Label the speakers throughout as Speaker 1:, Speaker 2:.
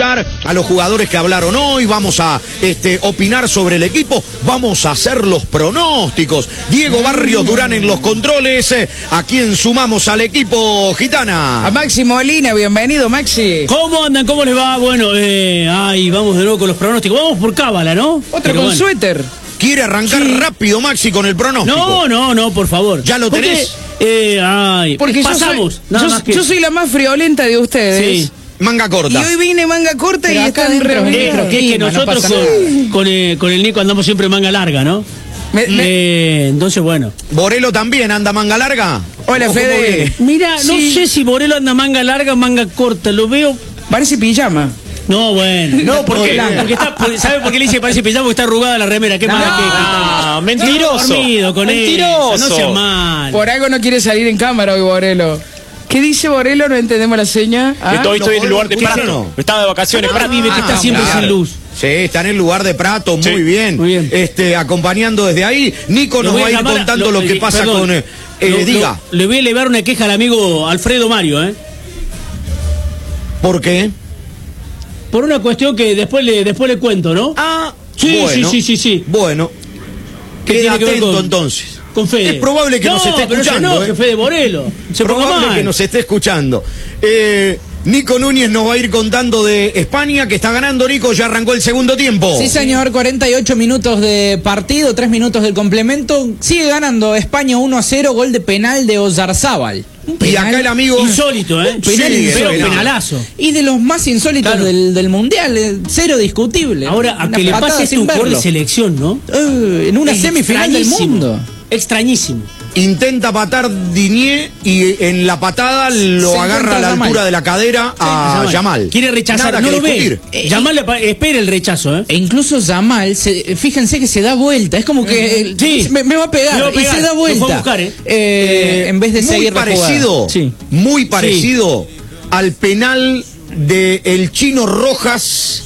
Speaker 1: escuchar a los jugadores que hablaron hoy, vamos a opinar sobre el equipo, vamos a hacer los pronósticos. Diego Barrios Durán en los controles, a quien sumamos al equipo Gitana.
Speaker 2: A Maxi Molina, bienvenido Maxi.
Speaker 3: ¿Cómo andan? ¿Cómo les va? Bueno, vamos de nuevo con los pronósticos. Vamos por cábala, ¿no?
Speaker 2: Otro con suéter.
Speaker 1: ¿Quiere arrancar rápido, Maxi, con el pronóstico?
Speaker 3: No, por favor.
Speaker 1: ¿Ya lo tenés?
Speaker 3: Porque pasamos.
Speaker 2: Yo soy la más friolenta de ustedes.
Speaker 3: Sí.
Speaker 1: Manga corta.
Speaker 2: Y hoy vine manga corta. Pero y están
Speaker 3: reunidos. Que nosotros con el Nico andamos siempre manga larga, ¿no? Entonces, bueno.
Speaker 1: ¿Borelo también anda manga larga?
Speaker 2: Hola, Fede.
Speaker 3: Mira, no sé si Borelo anda manga larga o manga corta. Lo veo...
Speaker 2: Parece pijama.
Speaker 3: No, bueno. No, porque ¿sabe por qué le dice parece pijama? Porque está arrugada la remera. Qué mala que
Speaker 4: mentiroso.
Speaker 3: Mentiroso. No sea mal.
Speaker 2: Por algo no quiere salir en cámara hoy, Borelo. ¿Qué dice Borelo? No entendemos la seña.
Speaker 4: Estoy en el lugar de Prato. Estaba de vacaciones.
Speaker 3: Vive que está siempre sin luz.
Speaker 1: Sí, está en el lugar de Prato, muy bien.
Speaker 3: Muy bien.
Speaker 1: Acompañando desde ahí. Nico nos va a ir contando lo que pasa con... diga.
Speaker 3: Le voy a elevar una queja al amigo Alfredo Mario, ¿eh?
Speaker 1: ¿Por qué?
Speaker 3: Por una cuestión que después le cuento, ¿no?
Speaker 1: Sí,
Speaker 3: bueno, sí.
Speaker 1: Bueno, queda atento entonces.
Speaker 3: Con Fede.
Speaker 1: Es probable que nos esté escuchando.
Speaker 3: No, que Fede Borelo.
Speaker 1: Es probable que nos esté escuchando. Nico Núñez nos va a ir contando de España, que está ganando. Nico, ya arrancó el segundo tiempo.
Speaker 5: Sí, señor, 48 minutos de partido, 3 minutos del complemento. Sigue ganando España 1-0, gol de penal de Oyarzábal.
Speaker 1: Y acá el amigo...
Speaker 3: Insólito, ¿eh? Penalazo.
Speaker 5: Y de los más insólitos del Mundial, cero discutible.
Speaker 3: Ahora, a que le pase esto un jugador de selección, ¿no?
Speaker 5: En una semifinal del mundo.
Speaker 3: Extrañísimo.
Speaker 1: Intenta patar Digne y en la patada lo agarra a la altura de la cadera a Yamal.
Speaker 3: Quiere rechazar,
Speaker 1: nada
Speaker 3: no
Speaker 1: que
Speaker 3: lo ve. Yamal espera el rechazo, ¿eh?
Speaker 5: E incluso Yamal, fíjense que se da vuelta, es como que me va a pegar y se da vuelta.
Speaker 3: Lo fue a buscar,
Speaker 5: en vez de seguir
Speaker 1: parecido, muy parecido al penal de el Chino Rojas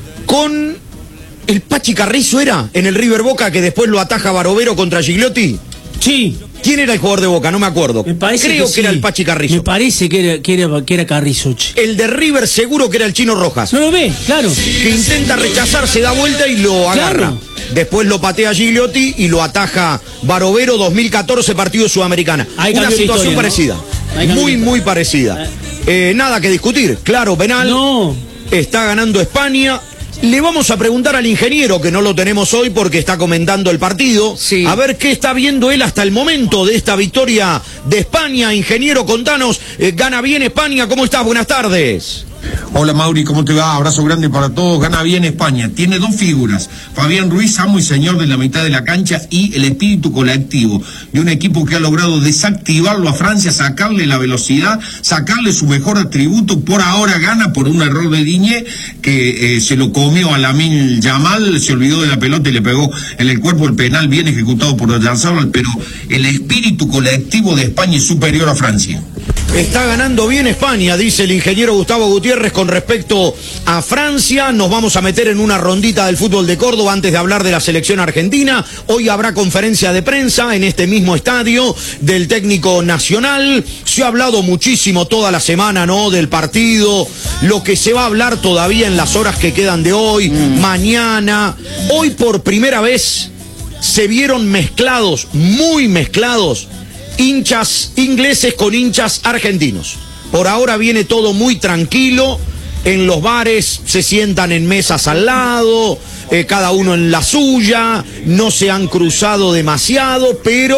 Speaker 1: con el Pachi Carrizo, ¿era? En el River Boca, que después lo ataja Barovero contra Gigliotti.
Speaker 3: Sí.
Speaker 1: ¿Quién era el jugador de Boca? No me acuerdo. Creo que era el Pachi Carrizo.
Speaker 3: Me parece que era Carrizo.
Speaker 1: El de River seguro que era el Chino Rojas.
Speaker 3: No lo ve, claro.
Speaker 1: Que intenta rechazar, se da vuelta y lo agarra. Claro. Después lo patea Gigliotti y lo ataja Barovero, 2014, partido Sudamericana. Una situación parecida. Muy parecida. Nada que discutir. Claro, penal.
Speaker 3: No.
Speaker 1: Está ganando España. Le vamos a preguntar al ingeniero, que no lo tenemos hoy porque está comentando el partido, a ver qué está viendo él hasta el momento de esta victoria de España. Ingeniero, contanos, gana bien España, ¿cómo estás? Buenas tardes.
Speaker 6: Hola Mauri, ¿cómo te va? Abrazo grande para todos. Gana bien España. Tiene dos figuras: Fabián Ruiz, amo y señor de la mitad de la cancha, y el espíritu colectivo de un equipo que ha logrado desactivarlo a Francia, sacarle la velocidad, sacarle su mejor atributo. Por ahora gana por un error de Digne, que se lo comió a Lamine Yamal, se olvidó de la pelota y le pegó en el cuerpo. El penal bien ejecutado por Oyarzábal, pero el espíritu colectivo de España es superior a Francia.
Speaker 1: Está ganando bien España, dice el ingeniero Gustavo Gutiérrez con respecto a Francia. Nos vamos a meter en una rondita del fútbol de Córdoba antes de hablar de la selección argentina. Hoy habrá conferencia de prensa en este mismo estadio del técnico nacional. Se ha hablado muchísimo toda la semana, ¿no?, del partido, lo que se va a hablar todavía en las horas que quedan de hoy, mañana. Hoy por primera vez se vieron mezclados, muy mezclados, hinchas ingleses con hinchas argentinos. Por ahora viene todo muy tranquilo. En los bares se sientan en mesas al lado, cada uno en la suya, no se han cruzado demasiado, pero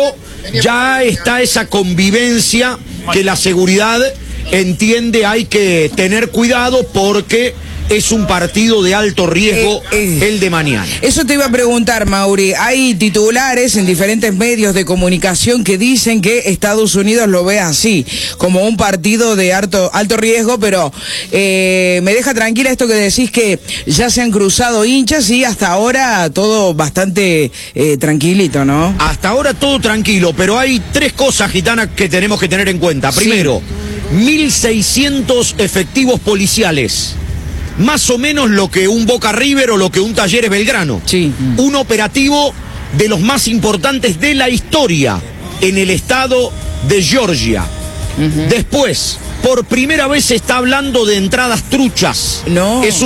Speaker 1: ya está esa convivencia que la seguridad entiende hay que tener cuidado porque es un partido de alto riesgo el de mañana.
Speaker 2: Eso te iba a preguntar, Mauri. Hay titulares en diferentes medios de comunicación que dicen que Estados Unidos lo ve así, como un partido de alto riesgo, pero me deja tranquila esto que decís, que ya se han cruzado hinchas y hasta ahora todo bastante tranquilito, ¿no?
Speaker 1: Hasta ahora todo tranquilo, pero hay tres cosas, Gitana, que tenemos que tener en cuenta. Primero, 1.600 efectivos policiales. Más o menos lo que un Boca River o lo que un Talleres Belgrano.
Speaker 2: Sí.
Speaker 1: Un operativo de los más importantes de la historia en el estado de Georgia. Después, por primera vez se está hablando de entradas truchas.
Speaker 2: No.
Speaker 1: Es